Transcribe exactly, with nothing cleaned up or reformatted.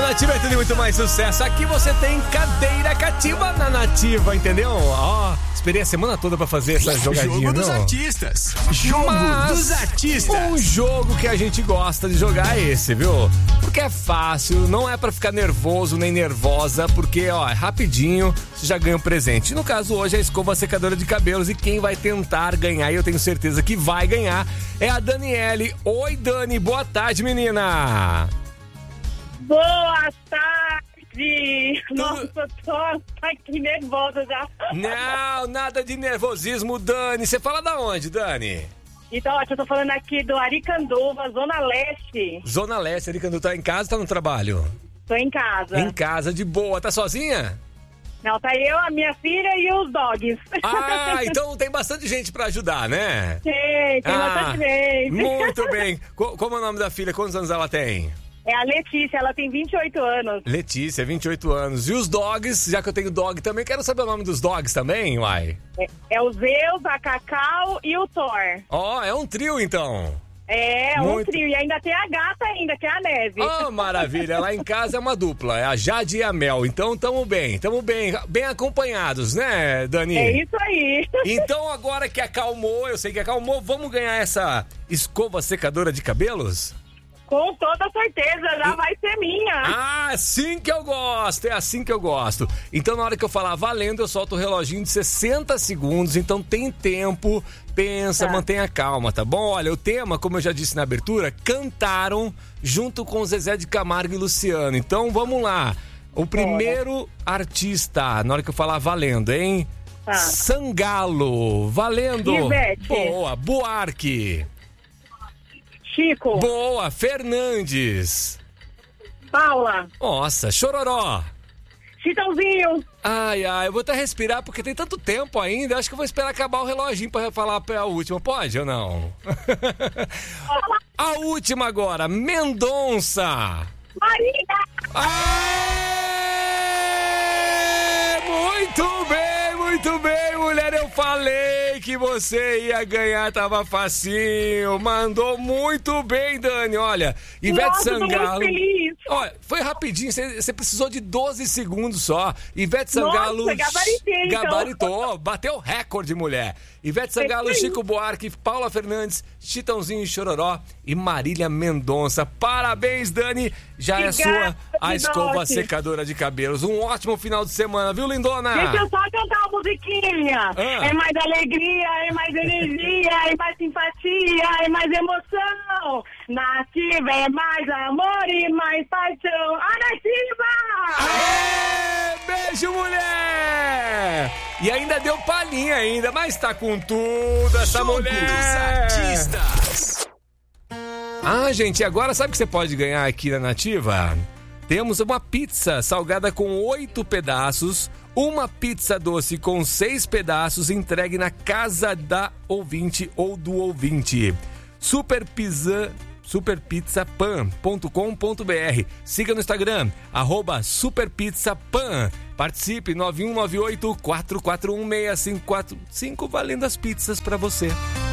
Nativa é tudo e muito mais sucesso. Aqui você tem cadeira cativa na Nativa, entendeu? Ó, esperei a semana toda pra fazer essa jogadinha. Jogo dos não? artistas. Jogo Mas dos artistas. um jogo que a gente gosta de jogar é esse, viu? Porque é fácil, não é pra ficar nervoso nem nervosa, porque, ó, é rapidinho, você já ganha um presente. No caso, hoje é a escova secadora de cabelos e quem vai tentar ganhar, e eu tenho certeza que vai ganhar, é a Daniele. Oi, Dani, boa tarde, menina. Boa tarde! Nossa, tô aqui nervosa já. Não, nada de nervosismo, Dani. Você fala da onde, Dani? Então, ó, eu tô falando aqui do Aricanduva, Zona Leste. Zona Leste, Aricanduva. Tá em casa ou tá no trabalho? Tô em casa. Em casa, de boa. Tá sozinha? Não, tá eu, a minha filha e os dogs. Ah, então tem bastante gente pra ajudar, né? Tem, tem Ah, bastante gente. Muito bem. Co- Como é o nome da filha? Quantos anos ela tem? É a Letícia, ela tem vinte e oito anos. Letícia, vinte e oito anos. E os dogs, já que eu tenho dog também, quero saber o nome dos dogs também, uai. É, é o Zeus, a Cacau e o Thor. Ó, é um trio então. É, Muito. um trio. E ainda tem a gata ainda, que é a Neve. Oh, maravilha. Lá em casa é uma dupla, é a Jade e a Mel. Então tamo bem, tamo bem, bem acompanhados, né, Dani? É isso aí. Então agora que acalmou, eu sei que acalmou, vamos ganhar essa escova secadora de cabelos? Com toda certeza, já vai ser minha. Ah, assim que eu gosto, é assim que eu gosto. Então na hora que eu falar valendo, eu solto o reloginho de sessenta segundos, então tem tempo, pensa, Tá. mantenha calma, tá bom? Olha, o tema, como eu já disse na abertura, cantaram junto com Zezé de Camargo e Luciano. Então vamos lá, o primeiro artista, na hora que eu falar valendo, hein? Tá. Sangalo, valendo. Ivete. Boa, Buarque. Chico, Boa, Fernandes. Paula, Nossa, Chororó. Chitãozinho. Ai, ai, eu vou até respirar porque tem tanto tempo ainda. Acho que eu vou esperar acabar o reloginho pra falar a última. Pode ou não? A última agora, Mendonça. Maria. Aê! Muito bem, muito bem, mulher. Eu falei que você ia ganhar, tava facinho. Mandou muito bem, Dani. Olha, Ivete Nossa, tô muito Sangalo. feliz. Olha, foi rapidinho, você você precisou de doze segundos só. Ivete Sangalo. Nossa, gabaritei, então. Gabaritou, bateu recorde, mulher. Ivete Sangalo, Chico Buarque, Paula Fernandes, Chitãozinho e Chororó e Marília Mendonça. Parabéns, Dani. Já é Obrigada, sua a escova Pinote. secadora de cabelos. Um ótimo final de semana, viu, lindona? Deixa eu só cantar uma musiquinha. Ah. É mais alegria, é mais energia, é mais simpatia, é mais emoção. Nativa é mais amor e mais paixão. A Nativa! Aê! Beijo, mulher! E ainda deu palhinha ainda, mas tá com tudo essa Jogo mulher! dos artistas. Ah, gente, e agora sabe o que você pode ganhar aqui na Nativa? Temos uma pizza salgada com oito pedaços, uma pizza doce com seis pedaços entregue na casa da ouvinte ou do ouvinte. Super Pizza... superpizzapan ponto com ponto br. Siga no Instagram, arroba superpizzapan. Participe, nove um nove oito, quatro quatro um, seis cinco quatro cinco, valendo as pizzas pra você.